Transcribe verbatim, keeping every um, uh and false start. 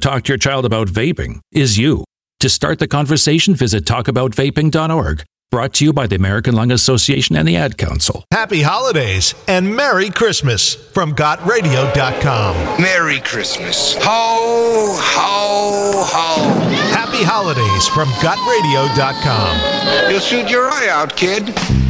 talk to your child about vaping is you. To start the conversation, visit talk about vaping dot org. Brought to you by the American Lung Association and the Ad Council. Happy holidays and Merry Christmas from got radio dot com. Merry Christmas. Ho, ho, ho. Happy holidays from got radio dot com. You'll shoot your eye out, kid.